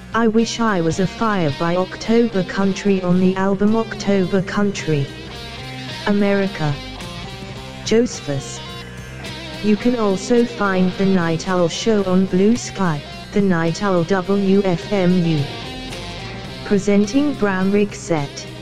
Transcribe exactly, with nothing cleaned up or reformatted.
I Wish I Was a Fire by October Country on the album October Country. America. Josephus. You can also find The Night Owl Show on Blue Sky, The Night Owl W F M U. Presenting Brown Rig Set.